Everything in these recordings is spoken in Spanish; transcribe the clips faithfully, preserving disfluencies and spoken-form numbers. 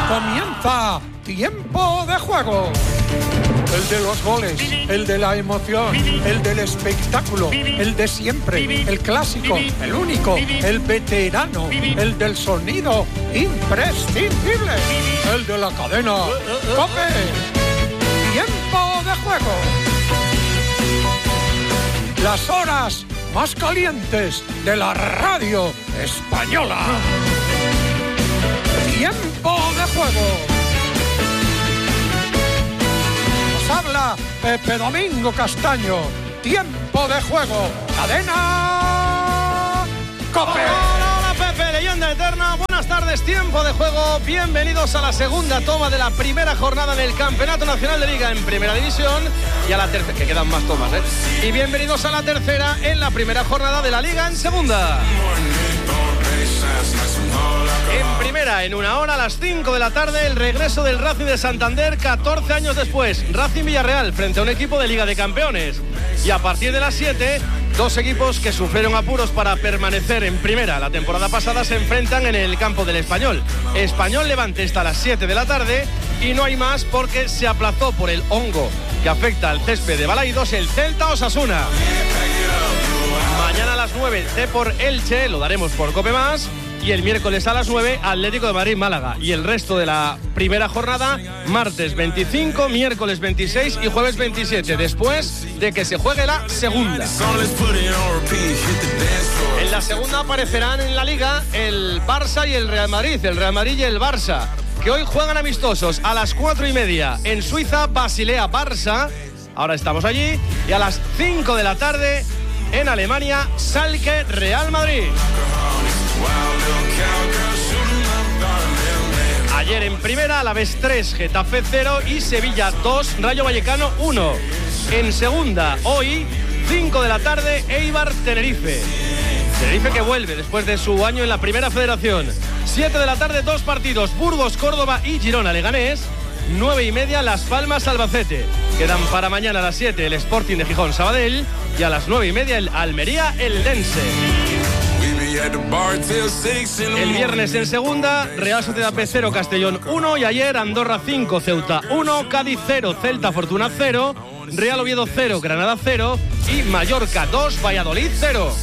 Comienza Tiempo de Juego. El de los goles, el de la emoción, el del espectáculo, el de siempre, el clásico, el único, el veterano, el del sonido imprescindible, el de la cadena COPE. Tiempo de Juego. Las horas más calientes de la radio española. Tiempo de Juego. Nos habla Pepe Domingo Castaño. Tiempo de Juego. Cadena COPE. Hola, hola, Pepe, leyenda eterna. Buenas tardes, Tiempo de Juego. Bienvenidos a la segunda toma de la primera jornada en el Campeonato Nacional de Liga en Primera División. Y a la tercera, que quedan más tomas, ¿eh? Y bienvenidos a la tercera en la primera jornada de la Liga en Segunda. En primera, en una hora, a las cinco de la tarde, el regreso del Racing de Santander, catorce años después. Racing Villarreal frente a un equipo de Liga de Campeones. Y a partir de las siete, dos equipos que sufrieron apuros para permanecer en primera la temporada pasada se enfrentan en el campo del Español. Español Levante está a las siete de la tarde y no hay más porque se aplazó por el hongo que afecta al césped de Balaidos el Celta Osasuna. Mañana a las nueve, Depor Elche, lo daremos por COPE Más. Y el miércoles a las nueve, Atlético de Madrid Málaga. Y el resto de la primera jornada, martes veinticinco, miércoles veintiséis y jueves veintisiete, después de que se juegue la segunda. En la segunda aparecerán en la Liga el Barça y el Real Madrid, el Real Madrid y el Barça, que hoy juegan amistosos a las cuatro y media en Suiza, Basilea Barça. Ahora estamos allí. Y a las cinco de la tarde en Alemania, Schalke Real Madrid. Ayer en primera, Alavés tres, Getafe cero y Sevilla dos, Rayo Vallecano uno. En segunda, hoy, cinco de la tarde, Eibar Tenerife. Tenerife que vuelve después de su año en la Primera Federación. siete de la tarde, dos partidos, Burgos, Córdoba y Girona Leganés. nueve y media, Las Palmas Albacete. Quedan para mañana a las siete el Sporting de Gijón Sabadell y a las nueve y media el Almería Eldense. El viernes en segunda, Real Sociedad B cero, Castellón uno, y ayer Andorra cinco, Ceuta uno, Cádiz cero, Celta Fortuna cero, Real Oviedo cero, Granada cero y Mallorca dos, Valladolid cero.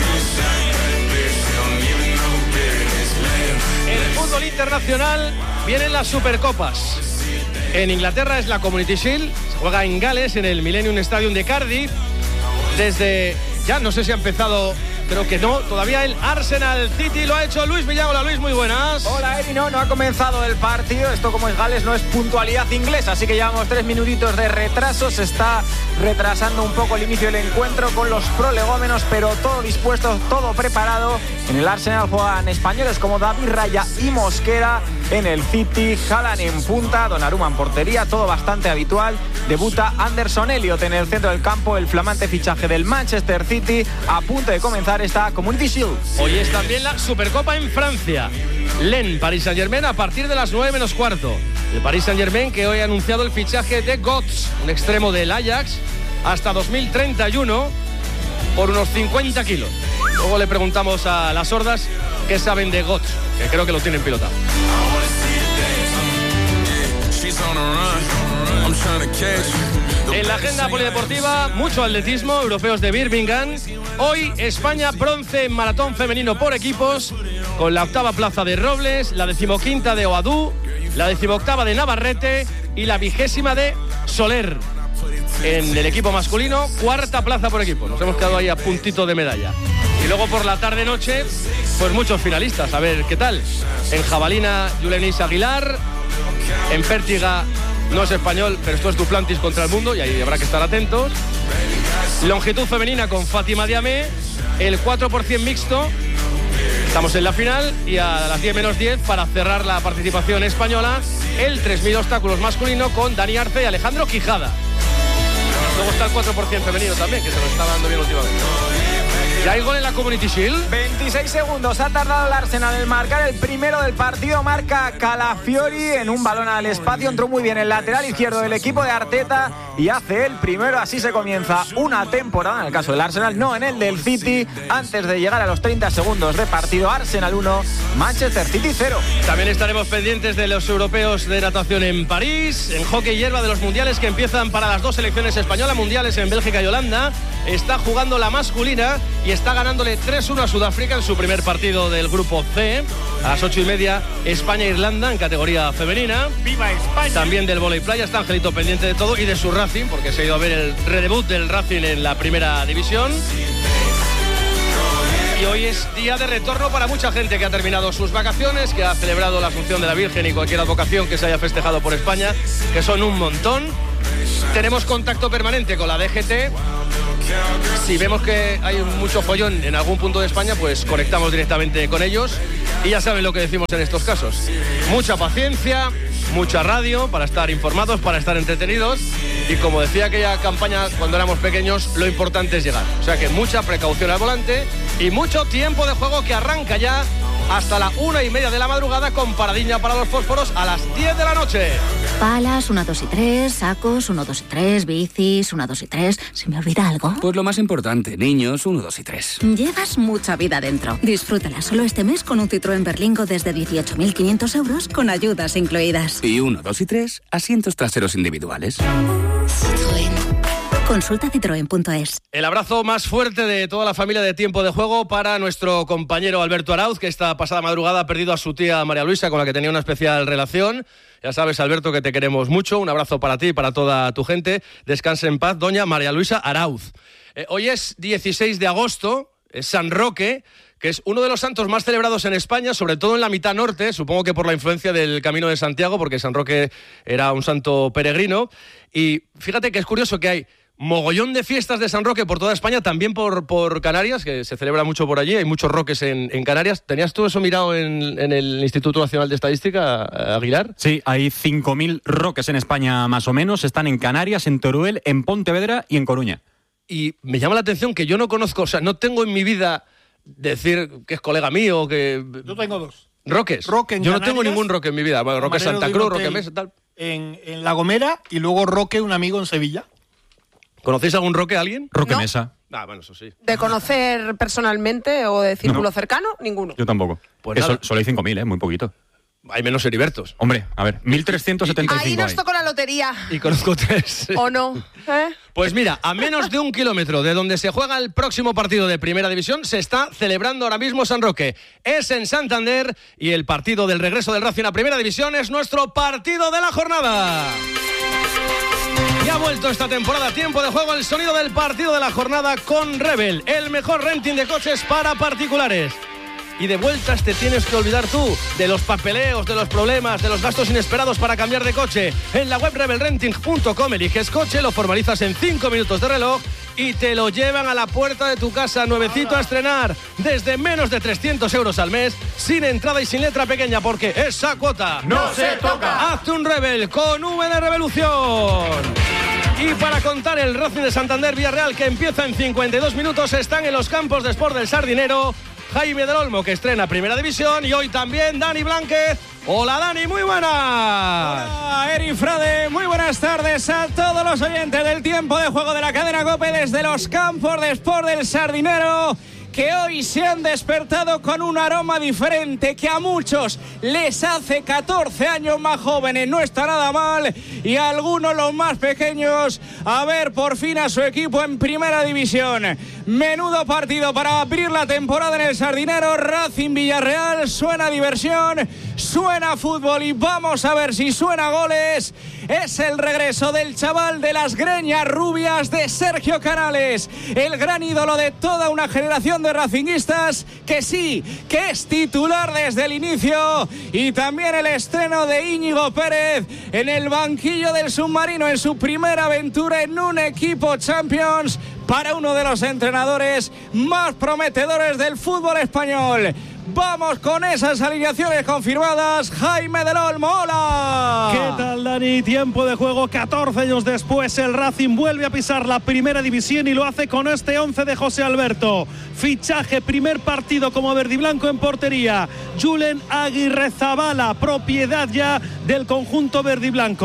En el fútbol internacional vienen las Supercopas. En Inglaterra es la Community Shield, se juega en Gales, en el Millennium Stadium de Cardiff. Desde, ya no sé si ha empezado, creo que no, todavía el Arsenal City lo ha hecho Luis Villán. Hola Luis, muy buenas. Hola Eri, no, no ha comenzado el partido, esto como es Gales no es puntualidad inglesa, así que llevamos tres minutitos de retraso, se está retrasando un poco el inicio del encuentro con los prolegómenos, pero todo dispuesto, todo preparado. En el Arsenal juegan españoles como David Raya y Mosquera, en el City, Haaland en punta, Donnarumma en portería, todo bastante habitual. Debuta Anderson Elliott en el centro del campo, el flamante fichaje del Manchester City, a punto de comenzar esta Community Shield. Hoy es también la Supercopa en Francia. Lens, Paris Saint-Germain a partir de las nueve menos cuarto. El Paris Saint-Germain que hoy ha anunciado el fichaje de Götze, un extremo del Ajax, hasta dos mil treinta y uno por unos cincuenta kilos. Luego le preguntamos a las sordas qué saben de Götze, que creo que lo tienen pilotado. En la agenda polideportiva, mucho atletismo, europeos de Birmingham. Hoy España bronce en maratón femenino por equipos, con la octava plaza de Robles, la decimoquinta de Oadú, la decimoctava de Navarrete y la vigésima de Soler. En el equipo masculino, cuarta plaza por equipo. Nos hemos quedado ahí a puntito de medalla. Y luego por la tarde-noche, pues muchos finalistas. A ver qué tal. En jabalina, Yulenis Aguilar. En pértiga, no es español, pero esto es Duplantis contra el mundo y ahí habrá que estar atentos. Longitud femenina con Fátima Diamé. El cuatro por ciento mixto. Estamos en la final y a las diez menos diez, para cerrar la participación española, el tres mil obstáculos masculino con Dani Arce y Alejandro Quijada. Luego está el cuatro por ciento femenino también, que se lo está dando bien últimamente. ¿Ya hay gol en la Community Shield? veintiséis segundos ha tardado el Arsenal en marcar el primero del partido. Marca Calafiori en un balón al espacio. Entró muy bien el lateral izquierdo del equipo de Arteta y hace el primero. Así se comienza una temporada, en el caso del Arsenal, no en el del City. Antes de llegar a los treinta segundos de partido, Arsenal uno, Manchester City cero. También estaremos pendientes de los europeos de natación en París, en hockey hierba de los mundiales que empiezan para las dos selecciones españolas, mundiales en Bélgica y Holanda. Está jugando la masculina y está ganándole tres uno a Sudáfrica en su primer partido del grupo C. A las ocho y media, España-Irlanda en categoría femenina. ¡Viva España! También del vóley playa está Angelito pendiente de todo y de su Racing, porque se ha ido a ver el redebut del Racing en la primera división. Y hoy es día de retorno para mucha gente que ha terminado sus vacaciones, que ha celebrado la Asunción de la Virgen y cualquier advocación que se haya festejado por España, que son un montón. Tenemos contacto permanente con la D G T. Si vemos que hay mucho follón en algún punto de España, pues conectamos directamente con ellos. Y ya saben lo que decimos en estos casos. Mucha paciencia, mucha radio para estar informados, para estar entretenidos. Y como decía aquella campaña cuando éramos pequeños, lo importante es llegar. O sea que mucha precaución al volante y mucho tiempo de juego que arranca ya hasta la una y media de la madrugada con paradilla para los fósforos a las diez de la noche. Palas, una, dos y tres, sacos, uno, dos y tres, bicis, una, dos y tres. ¿Se me olvida algo? Pues lo más importante, niños, uno, dos y tres. Llevas mucha vida dentro. Disfrútala solo este mes con un Citroën Berlingo desde dieciocho mil quinientos euros con ayudas incluidas. Y uno, dos y tres, asientos traseros individuales. Citroën. Consulta citroen punto es. El abrazo más fuerte de toda la familia de Tiempo de Juego para nuestro compañero Alberto Arauz, que esta pasada madrugada ha perdido a su tía María Luisa, con la que tenía una especial relación. Ya sabes, Alberto, que te queremos mucho. Un abrazo para ti y para toda tu gente. Descanse en paz, doña María Luisa Arauz. Eh, hoy es dieciséis de agosto, es San Roque, que es uno de los santos más celebrados en España, sobre todo en la mitad norte, supongo que por la influencia del Camino de Santiago, porque San Roque era un santo peregrino. Y fíjate que es curioso que hay mogollón de fiestas de San Roque por toda España, también por, por Canarias, que se celebra mucho por allí, hay muchos roques en, en Canarias. ¿Tenías tú eso mirado en, en el Instituto Nacional de Estadística, Aguilar? Sí, hay cinco mil roques en España más o menos, están en Canarias, en Teruel, en Pontevedra y en Coruña. Y me llama la atención que yo no conozco, o sea, no tengo en mi vida decir que es colega mío, que... Yo tengo dos. ¿Roques? Roque en yo no Canarias, tengo ningún roque en mi vida. Bueno, Roque Santa Cruz, Roque Mesa, tal. En, en La Gomera y luego Roque, un amigo en Sevilla. ¿Conocéis algún roque a alguien? Roque No. Mesa. Ah, bueno, eso sí. ¿De conocer personalmente o de círculo No. cercano? Ninguno. Yo tampoco. Pues Eh, nada. sol- solo hay cinco mil, ¿eh? Muy poquito. Hay menos heribertos. Hombre, a ver, mil trescientos setenta y Ahí cinco nos hay. tocó la lotería. Y conozco tres. ¿O no? ¿Eh? Pues mira, a menos de un kilómetro de donde se juega el próximo partido de Primera División, se está celebrando ahora mismo San Roque. Es en Santander y el partido del regreso del Racing a Primera División es nuestro partido de la jornada. Y ha vuelto esta temporada Tiempo de Juego el sonido del partido de la jornada con Rebel, el mejor renting de coches para particulares. Y de vueltas te tienes que olvidar tú de los papeleos, de los problemas, de los gastos inesperados para cambiar de coche. En la web rebel renting punto com eliges coche, lo formalizas en cinco minutos de reloj y te lo llevan a la puerta de tu casa, nuevecito a estrenar, desde menos de trescientos euros al mes, sin entrada y sin letra pequeña, porque esa cuota ¡No se toca! Hazte un Rebel con V de Revolución. Y para contar el Racing de Santander Villarreal, que empieza en cincuenta y dos minutos, están en los campos de Sport del Sardinero Jaime del Olmo, que estrena Primera División, y hoy también Dani Blánquez. Hola Dani, muy buenas. Hola Eri Frade, muy buenas tardes a todos los oyentes del Tiempo de Juego de la cadena COPE desde los campos de Sport del Sardinero, que hoy se han despertado con un aroma diferente que a muchos les hace catorce años más jóvenes, no está nada mal, y a algunos, los más pequeños, a ver por fin a su equipo en Primera División. Menudo partido para abrir la temporada en el Sardinero. Racing Villarreal, suena diversión, suena fútbol y vamos a ver si suena goles. Es el regreso del chaval de las greñas rubias, de Sergio Canales, el gran ídolo de toda una generación de racinguistas, que sí, que es titular desde el inicio, y también el estreno de Íñigo Pérez en el banquillo del Submarino en su primera aventura en un equipo Champions para uno de los entrenadores más prometedores del fútbol español. Vamos con esas alineaciones confirmadas. Jaime del Olmo, hola. ¿Qué tal, Dani? Tiempo de juego, catorce años después el Racing vuelve a pisar la Primera División y lo hace con este once de José Alberto. Fichaje, primer partido como verdiblanco en portería, Julen Aguirrezabala, propiedad ya del conjunto verdiblanco.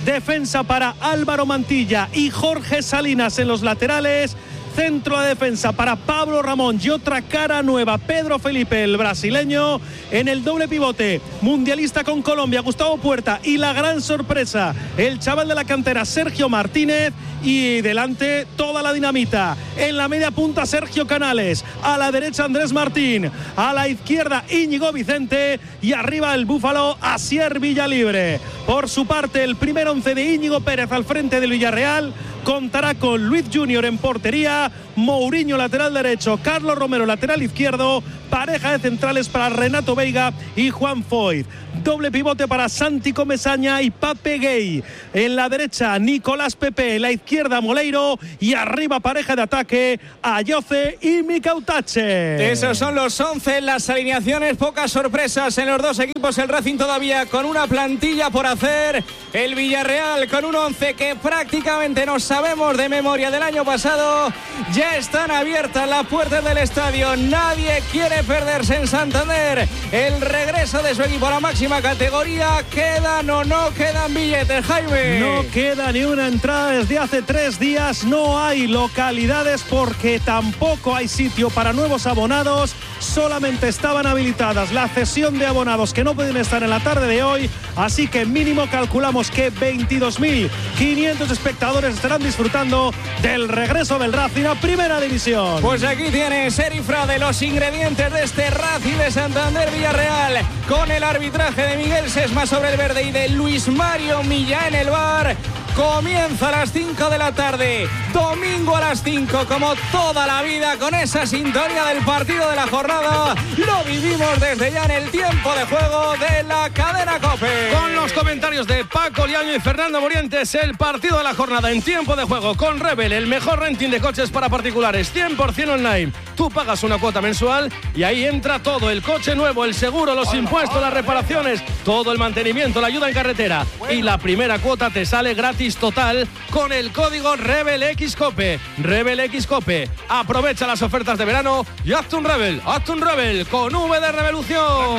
defensa para Álvaro Mantilla y Jorge Salinas en los laterales. Centro de defensa para Pablo Ramón y otra cara nueva, Pedro Felipe, el brasileño. En el doble pivote, mundialista con Colombia, Gustavo Puerta, y la gran sorpresa, el chaval de la cantera, Sergio Martínez. Y delante toda la dinamita. En la media punta, Sergio Canales. A la derecha, Andrés Martín. A la izquierda, Íñigo Vicente. Y arriba el búfalo, Asier Villalibre. Por su parte, el primer once de Íñigo Pérez al frente del Villarreal contará con Luis Junior en portería, Mourinho lateral derecho, Carlos Romero lateral izquierdo, pareja de centrales para Renato Veiga y Juan Foyt. Doble pivote para Santi Comesaña y Pape Gay. En la derecha, Nicolás Pepe. En la izquierda, Moleiro. Y arriba, pareja de ataque, Ayoce y Micautache. Esos son los once, las alineaciones. Pocas sorpresas en los dos equipos. El Racing todavía con una plantilla por hacer. El Villarreal con un once que prácticamente no sabemos de memoria del año pasado. Ya están abiertas las puertas del estadio. Nadie quiere perderse en Santander el regreso de su equipo a la máxima categoría. ¿Quedan o no quedan billetes, Jaime? No queda ni una entrada desde hace tres días. No hay localidades porque tampoco hay sitio para nuevos abonados. Solamente estaban habilitadas la cesión de abonados que no pueden estar en la tarde de hoy. Así que mínimo calculamos que veintidós mil quinientos espectadores estarán disfrutando del regreso del Racing a Primera División. Pues aquí tienes, Eri Frade, los ingredientes de este Racing de Santander Villarreal, con el arbitraje de Miguel Sesma sobre el verde y de Luis Mario Milla en el bar. Comienza a las cinco de la tarde, domingo a las cinco, como toda la vida, con esa sintonía del partido de la jornada. Lo vivimos desde ya en el tiempo de juego de la cadena COPE. Con los comentarios de Paco Liaño y Fernando Morientes, el partido de la jornada en tiempo de juego con Rebel, el mejor renting de coches para particulares, cien por ciento online. Tú pagas una cuota mensual y ahí entra todo, el coche nuevo, el seguro, los impuestos, las reparaciones, todo el mantenimiento, la ayuda en carretera. Y la primera cuota te sale gratis total con el código RebelXCope. RebelXCope. Aprovecha las ofertas de verano y hazte un Rebel, hazte un Rebel con V de Revolución.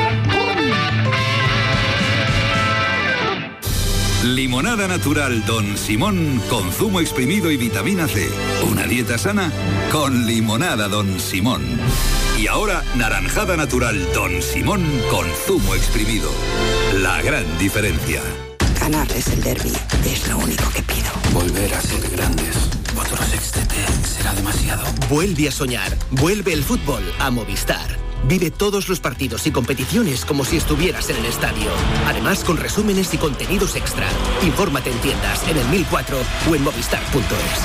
Limonada natural Don Simón con zumo exprimido y vitamina C. Una dieta sana con limonada Don Simón. Y ahora naranjada natural Don Simón con zumo exprimido. La gran diferencia. Ganarles el derbi es lo único que pido. Volver a ser grandes. Otro sextete será demasiado. Vuelve a soñar. Vuelve el fútbol a Movistar. Vive todos los partidos y competiciones como si estuvieras en el estadio. Además, con resúmenes y contenidos extra. Infórmate en tiendas, en el mil cuatro o en movistar punto es.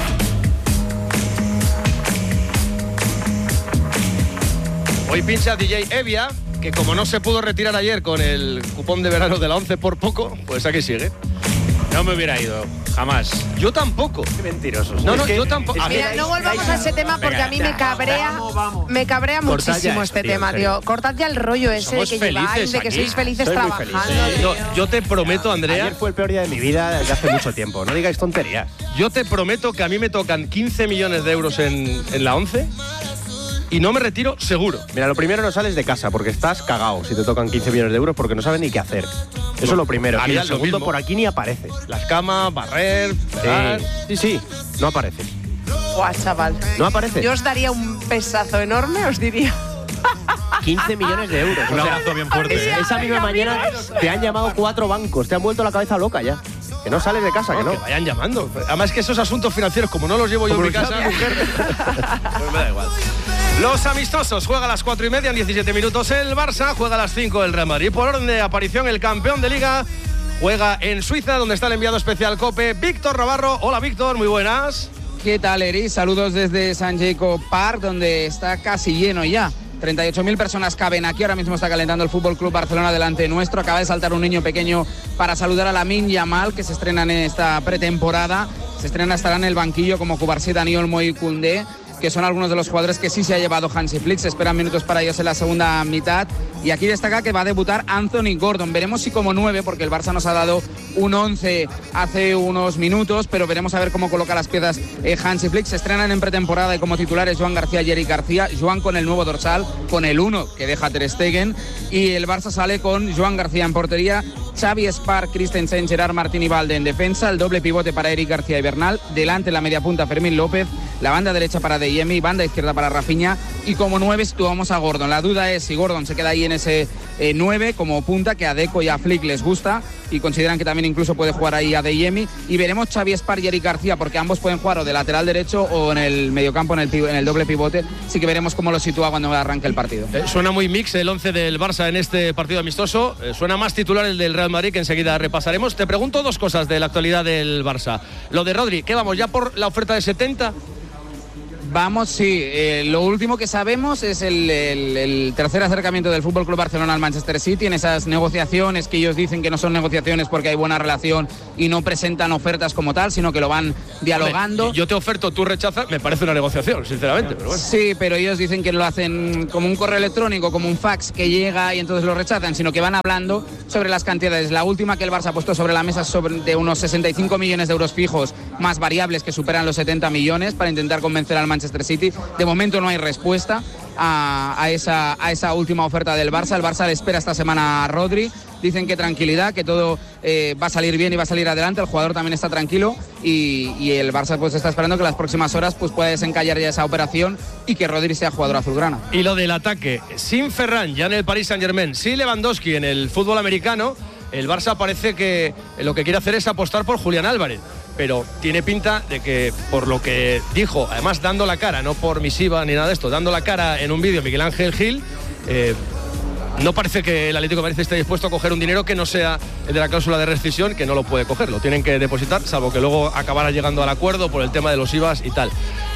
Hoy pincha D J Evia, que como no se pudo retirar ayer con el cupón de verano de la once por poco, pues aquí sigue. No me hubiera ido, jamás. Yo tampoco. Qué mentirosos. No, no, yo tampoco. Mira, no volvamos a ese tema porque a mí me cabrea, me cabrea muchísimo este tema, tío. Cortad ya el rollo ese de que lleváis, de que sois felices trabajando. No, yo te prometo, Andrea. Ayer fue el peor día de mi vida desde hace mucho tiempo. No digáis tonterías. Yo te prometo que a mí me tocan quince millones de euros en, en la once. Y no me retiro seguro. Mira, lo primero no sales de casa porque estás cagao si te tocan quince millones de euros porque no sabes ni qué hacer. Eso es lo primero. Y el segundo, por aquí ni apareces. Las camas, barrer, pegar. Sí, sí, sí, no apareces. Buah, chaval. No apareces. Yo os daría un pesazo enorme, os diría. quince millones de euros. Un abrazo bien fuerte. ¿Eh? Esa misma mañana te han llamado cuatro bancos, te han vuelto la cabeza loca ya. Que no sales de casa, no, que no. Que vayan llamando. Además que esos asuntos financieros, como no los llevo yo en mi casa, pues me da igual. Los amistosos juega a las cuatro y media en diecisiete minutos. El Barça juega a las cinco el Real Madrid. Por orden de aparición, el campeón de Liga juega en Suiza, donde está el enviado especial COPE, Víctor Navarro. Hola, Víctor, muy buenas. ¿Qué tal, Eri? Saludos desde San Jacob Park, donde está casi lleno ya. treinta y ocho mil personas caben aquí. Ahora mismo está calentando el Fútbol Club Barcelona delante nuestro. Acaba de saltar un niño pequeño para saludar a Lamine Yamal, que se estrena en esta pretemporada. Se estrena, estará en el banquillo como Cubarsí, Dani Olmo y Koundé, que son algunos de los jugadores que sí se ha llevado Hansi Flick. Se esperan minutos para ellos en la segunda mitad. Y aquí destaca que va a debutar Anthony Gordon. Veremos si como nueve, porque el Barça nos ha dado un once hace unos minutos, pero veremos a ver cómo coloca las piezas eh, Hansi Flick. Se estrenan en pretemporada y como titulares Joan García y Eric García. Joan con el nuevo dorsal, con el uno que deja Ter Stegen, y el Barça sale con Joan García en portería, Xavi Espar, Christensen, Gerard Martín y Valde en defensa, el doble pivote para Eric García y Bernal, delante la media punta Fermín López, la banda derecha para Deyemi, banda izquierda para Rafinha, y como nueve situamos a Gordon. La duda es si Gordon se queda ahí en ese eh, nueve como punta, que a Deco y a Flick les gusta y consideran que también incluso puede jugar ahí a Deyemi, y veremos Xavi Espar y Eric García, porque ambos pueden jugar o de lateral derecho o en el mediocampo, en el, en el doble pivote, así que veremos cómo lo sitúa cuando arranque el partido. Eh, suena muy mix el once del Barça en este partido amistoso, eh, suena más titular el del Real Madrid, que enseguida repasaremos. Te pregunto dos cosas de la actualidad del Barça. Lo de Rodri, ¿qué vamos, ya por la oferta de setenta? Vamos, sí. Eh, lo último que sabemos es el, el, el tercer acercamiento del F C Barcelona al Manchester City en esas negociaciones que ellos dicen que no son negociaciones porque hay buena relación y no presentan ofertas como tal, sino que lo van dialogando. Hombre, yo te oferto, tú rechazas, me parece una negociación, sinceramente. Pero bueno. Sí, pero ellos dicen que lo hacen como un correo electrónico, como un fax que llega y entonces lo rechazan, sino que van hablando sobre las cantidades. La última que el Barça ha puesto sobre la mesa es sobre de unos sesenta y cinco millones de euros fijos, más variables que superan los setenta millones, para intentar convencer al Manchester City. De momento no hay respuesta a, a, esa, a esa última oferta del Barça. El Barça le espera esta semana a Rodri. Dicen que tranquilidad, que todo eh, va a salir bien y va a salir adelante. El jugador también está tranquilo y, y el Barça pues está esperando que las próximas horas pues pueda desencallar ya esa operación y que Rodri sea jugador azulgrana. Y lo del ataque, sin Ferran ya en el Paris Saint-Germain, sin Lewandowski en el fútbol americano, el Barça parece que lo que quiere hacer es apostar por Julián Álvarez. Pero tiene pinta de que, por lo que dijo, además dando la cara, no por misiva ni nada de esto, dando la cara en un vídeo Miguel Ángel Gil, eh, no parece que el Atlético de Madrid esté dispuesto a coger un dinero que no sea el de la cláusula de rescisión, que no lo puede coger, lo tienen que depositar, salvo que luego acabara llegando al acuerdo por el tema de los I V As y tal.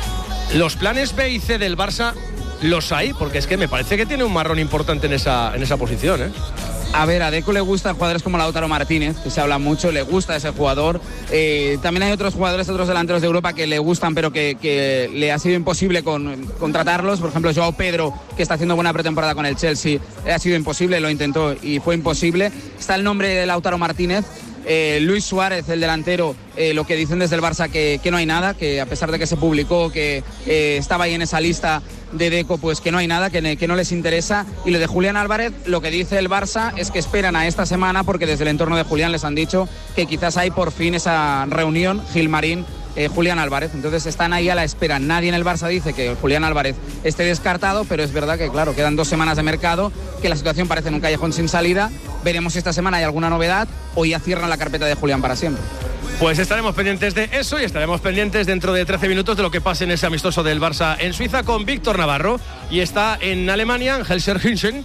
Los planes B y C del Barça los hay, porque es que me parece que tiene un marrón importante en esa, en esa posición, ¿eh? A ver, a Deco le gustan jugadores como Lautaro Martínez, que se habla mucho, le gusta ese jugador. Eh, también hay otros jugadores, otros delanteros de Europa que le gustan, pero que, que le ha sido imposible con, contratarlos. Por ejemplo, Joao Pedro, que está haciendo buena pretemporada con el Chelsea, ha sido imposible, lo intentó y fue imposible. Está el nombre de Lautaro Martínez. Eh, Luis Suárez, el delantero, eh, lo que dicen desde el Barça que, que no hay nada, que a pesar de que se publicó que eh, estaba ahí en esa lista de Deco, pues que no hay nada, que, que no les interesa. Y lo de Julián Álvarez, lo que dice el Barça es que esperan a esta semana, porque desde el entorno de Julián les han dicho que quizás hay por fin esa reunión Gilmarín, eh, Julián Álvarez. Entonces están ahí a la espera. Nadie en el Barça dice que Julián Álvarez esté descartado, pero es verdad que claro, quedan dos semanas de mercado, que la situación parece en un callejón sin salida. Veremos si esta semana hay alguna novedad o ya cierran la carpeta de Julián para siempre. Pues estaremos pendientes de eso y estaremos pendientes dentro de trece minutos de lo que pase en ese amistoso del Barça en Suiza con Víctor Navarro. Y está en Alemania, en Gelsenkirchen.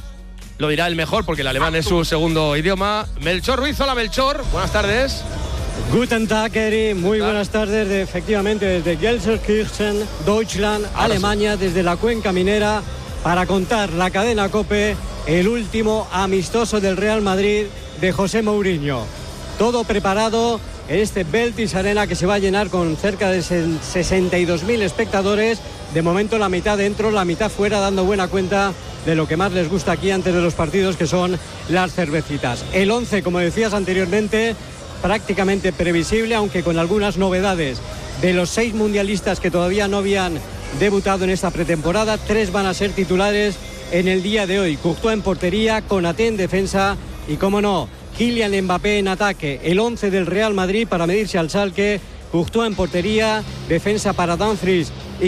Lo dirá el mejor porque el alemán es su segundo idioma. Melchor Ruiz, hola Melchor, buenas tardes. Guten Tag, Eri. Muy buenas tardes, de, efectivamente, desde Gelsenkirchen, Deutschland, Ahora Alemania, sí. Desde la cuenca minera, para contar la cadena COPE, el último amistoso del Real Madrid de José Mourinho. Todo preparado en este Beltis Arena, que se va a llenar con cerca de sesenta y dos mil espectadores. De momento la mitad dentro, la mitad fuera, dando buena cuenta de lo que más les gusta aquí antes de los partidos, que son las cervecitas. El once, como decías anteriormente, prácticamente previsible, aunque con algunas novedades. De los seis mundialistas que todavía no habían debutado en esta pretemporada, tres van a ser titulares en el día de hoy. Courtois en portería, Konaté en defensa y, como no, Kylian Mbappé en ataque. El once del Real Madrid para medirse al Schalke. Courtois en portería, defensa para Dumfries y,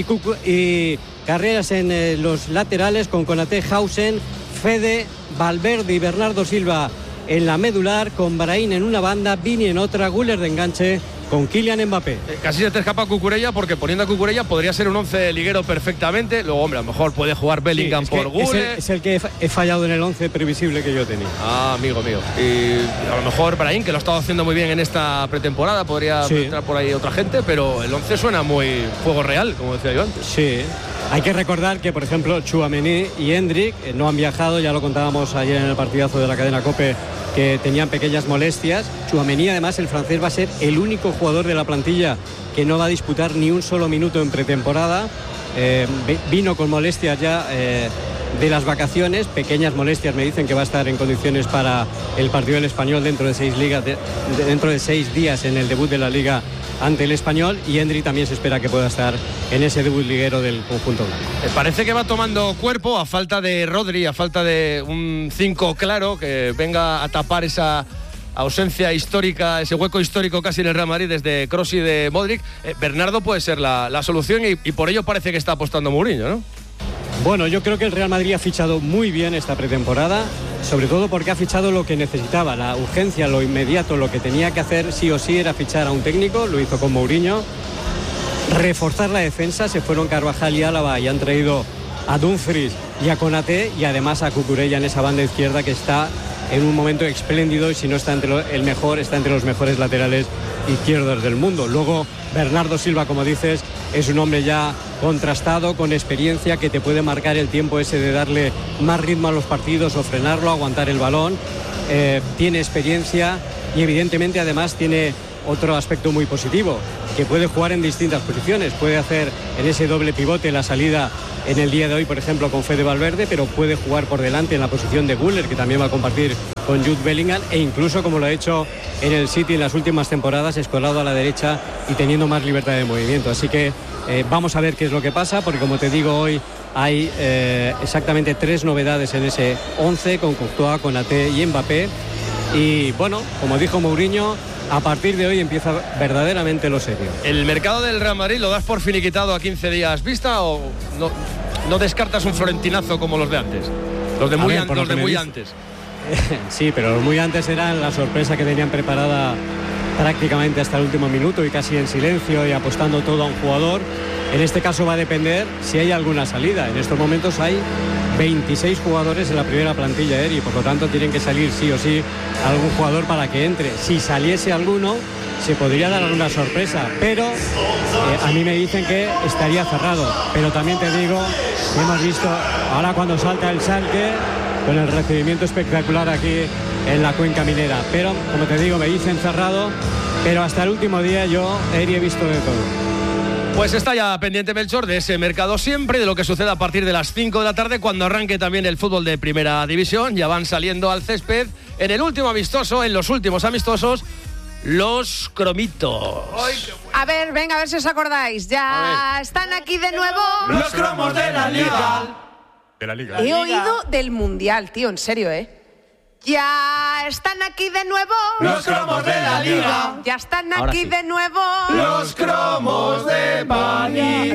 y carreras en eh, los laterales con Konaté, Hausen, Fede, Valverde y Bernardo Silva en la medular, con Brahim en una banda, Vini en otra, Güler de enganche con Kylian Mbappé. Eh, casi se te escapa Cucurella, porque poniendo a Cucurella podría ser un once liguero perfectamente. Luego, hombre, a lo mejor puede jugar Bellingham sí, por Güler. Es el, es el que he fallado en el once previsible que yo tenía. Ah, amigo mío. Y a lo mejor Brahim, que lo ha estado haciendo muy bien en esta pretemporada, podría sí. entrar por ahí otra gente, pero el once suena muy fuego real, como decía yo antes. Sí. Hay que recordar que, por ejemplo, Tchouaméni y Hendrik eh, no han viajado, ya lo contábamos ayer en el partidazo de la cadena COPE, que tenían pequeñas molestias. Tchouaméni, además, el francés, va a ser el único jugador de la plantilla que no va a disputar ni un solo minuto en pretemporada. Eh, vino con molestias ya eh, de las vacaciones, pequeñas molestias, me dicen que va a estar en condiciones para el partido del Español dentro de seis ligas, de, de, dentro de seis días en el debut de la Liga ante el Español, y Endri también se espera que pueda estar en ese debut liguero del conjunto blanco. Me parece que va tomando cuerpo a falta de Rodri, a falta de un cinco claro que venga a tapar esa ausencia histórica, ese hueco histórico casi en el Real Madrid desde Kroos y de Modric. eh, Bernardo puede ser la, la solución y, y por ello parece que está apostando Mourinho, ¿no? Bueno, yo creo que el Real Madrid ha fichado muy bien esta pretemporada, sobre todo porque ha fichado lo que necesitaba, la urgencia, lo inmediato, lo que tenía que hacer sí o sí era fichar a un técnico, lo hizo con Mourinho, reforzar la defensa, se fueron Carvajal y Álava y han traído a Dumfries y a Konaté, y además a Cucurella en esa banda izquierda que está en un momento espléndido, y si no está entre lo, el mejor, está entre los mejores laterales izquierdos del mundo. Luego Bernardo Silva, como dices, es un hombre ya contrastado, con experiencia, que te puede marcar el tiempo ese de darle más ritmo a los partidos o frenarlo, aguantar el balón. Eh, tiene experiencia y evidentemente además tiene otro aspecto muy positivo, que puede jugar en distintas posiciones, puede hacer en ese doble pivote la salida en el día de hoy, por ejemplo, con Fede Valverde, pero puede jugar por delante en la posición de Güler, que también va a compartir con Jude Bellingham, e incluso, como lo ha hecho en el City en las últimas temporadas, escolado a la derecha y teniendo más libertad de movimiento. Así que eh, vamos a ver qué es lo que pasa, porque como te digo, hoy hay eh, exactamente tres novedades en ese once, con Courtois, Konaté y Mbappé. Y bueno, como dijo Mourinho, a partir de hoy empieza verdaderamente lo serio. ¿El mercado del Real Madrid lo das por finiquitado a quince días vista o no, no descartas un florentinazo como los de antes? Los de muy, ver, an- los de muy dice, antes. Sí, pero los muy antes eran la sorpresa que tenían preparada prácticamente hasta el último minuto y casi en silencio y apostando todo a un jugador. En este caso va a depender si hay alguna salida. En estos momentos hay veintiséis jugadores en la primera plantilla, Eri, por lo tanto tienen que salir sí o sí algún jugador para que entre. Si saliese alguno, se podría dar alguna sorpresa, pero eh, a mí me dicen que estaría cerrado. Pero también te digo, hemos visto ahora cuando salta el Schalke con el recibimiento espectacular aquí en la cuenca minera. Pero, como te digo, me dicen cerrado, pero hasta el último día yo, Eri, he visto de todo. Pues está ya pendiente Melchor de ese mercado siempre, de lo que suceda a partir de las cinco de la tarde, cuando arranque también el fútbol de Primera División. Ya van saliendo al césped en el último amistoso, en los últimos amistosos, los cromitos. A ver, venga, a ver si os acordáis. Ya están aquí de nuevo Los cromos de la Liga. De la Liga. He oído del Mundial, tío, en serio, ¿eh? Ya están aquí de nuevo Los cromos de la Liga. Ya están Ahora aquí sí. de nuevo Los cromos de Panini.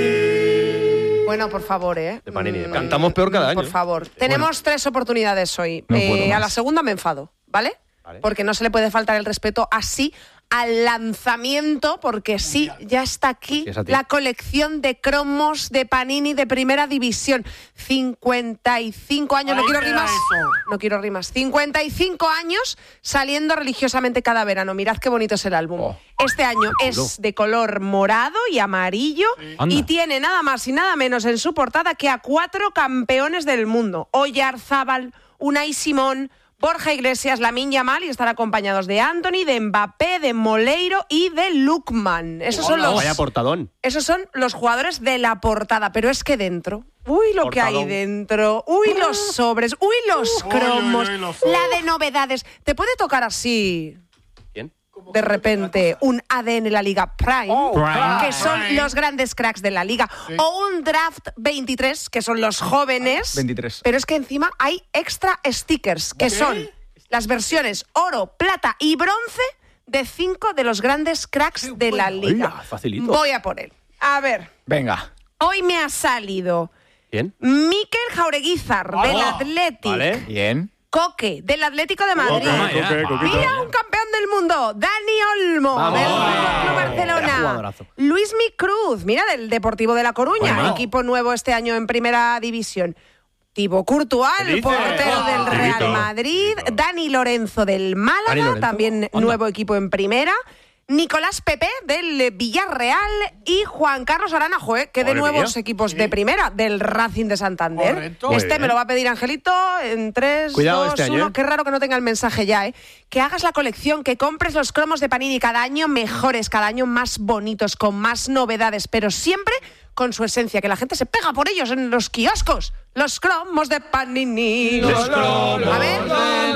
Bueno, por favor, ¿eh? De Panini, de Panini. Cantamos peor cada año. Por favor. Tenemos tres oportunidades hoy. No Eh, puedo a más. la segunda me enfado, ¿vale? Vale. Porque no se le puede faltar el respeto así al lanzamiento, porque sí, ya está aquí Es a ti. la colección de cromos de Panini de Primera División. cincuenta y cinco años, no Ahí quiero queda rimas. eso. No quiero rimas. cincuenta y cinco años saliendo religiosamente cada verano. Mirad qué bonito es el álbum. Oh, este año es de color morado y amarillo Anda. y tiene nada más y nada menos en su portada que a cuatro campeones del mundo. Oyarzábal, Unai Simón, Borja Iglesias, Lamine Yamal, y están acompañados de Anthony, de Mbappé, de Moleiro y de Lookman. Esos son los, Vaya portadón. esos son los jugadores de la portada, pero es que dentro, uy lo que hay Portadón. dentro, uy los sobres, uy los cromos, uy, uy, los- la de novedades. ¿Te puede tocar así ¿Quién? de repente un A D N La Liga Prime, Prime. que son Prime. los grandes cracks de la liga, o un Draft veintitrés, que son los jóvenes? veintitrés. Pero es que encima hay extra stickers, que son las versiones oro, plata y bronce de cinco de los grandes cracks de la liga. Hola, facilito. Voy a por él. A ver, Venga. hoy me ha salido ¿Quién? Mikel Jaureguizar, del Athletic. Vale. Bien. Coque, del Atlético de Madrid. Toma ya. Mira, un campeón del mundo, Dani Olmo, Vamos. del Fútbol Club Era Barcelona. jugadorazo. Luis Mi Cruz, mira, del Deportivo de La Coruña, Bueno. equipo nuevo este año en Primera División. Thibaut Courtois, ¿Qué el dices? portero Oh, del Real Tibito. Madrid. Dani Lorenzo del Málaga, Dani Lorenzo. también Anda. nuevo equipo en Primera. Nicolás Pepe del Villarreal y Juan Carlos Aranajo, ¿eh? que de Madre nuevos mía. equipos de Primera del Racing de Santander. Correcto. Este Muy me bien. lo va a pedir Angelito en tres, Cuidado dos, este año, uno. ¿eh? Qué raro que no tenga el mensaje ya, ¿eh? Que hagas la colección, que compres los cromos de Panini cada año mejores, cada año más bonitos, con más novedades, pero siempre con su esencia, que la gente se pega por ellos en los kioscos. Los cromos de Panini. Los cromos. A ver.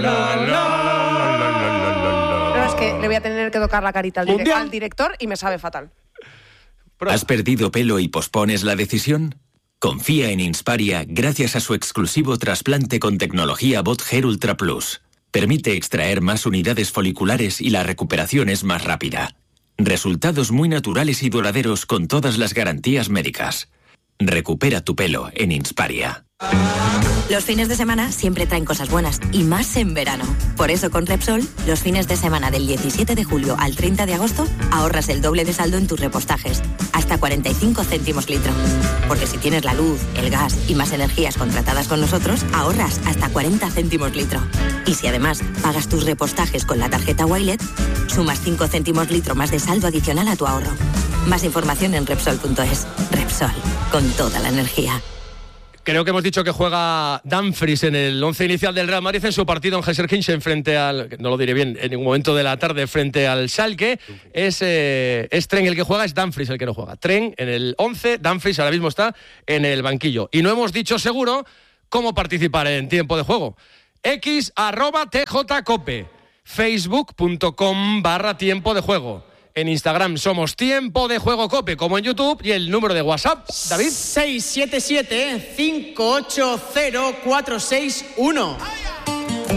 No, es que le voy a tener que tocar la carita al, dire- al director y me sabe fatal. ¿Has perdido pelo y pospones la decisión? Confía en Insparia gracias a su exclusivo trasplante con tecnología Bot Hair Ultra Plus. Permite extraer más unidades foliculares y la recuperación es más rápida. Resultados muy naturales y duraderos con todas las garantías médicas. Recupera tu pelo en Insparia. Los fines de semana siempre traen cosas buenas, y más en verano. Por eso con Repsol, los fines de semana del diecisiete de julio al treinta de agosto, ahorras el doble de saldo en tus repostajes, hasta cuarenta y cinco céntimos litro. Porque si tienes la luz, el gas y más energías contratadas con nosotros, ahorras hasta cuarenta céntimos litro. Y si además pagas tus repostajes con la tarjeta Wilet, sumas cinco céntimos litro más de saldo adicional a tu ahorro. Más información en Repsol punto es. Repsol, con toda la energía. Creo que hemos dicho que juega Dumfries en el once inicial del Real Madrid en su partido en Gelsenkirchen frente al, no lo diré bien, en ningún momento de la tarde frente al Schalke. Es, eh, es Tren el que juega, es Dumfries el que no juega. Tren en el once, Dumfries ahora mismo está en el banquillo. Y no hemos dicho seguro cómo participar en tiempo de juego. X arroba tjcope, facebook punto com barra tiempo de juego. En Instagram somos Tiempo de Juego Cope, como en YouTube, y el número de WhatsApp, David. seis siete siete cinco ocho cero cuatro seis uno.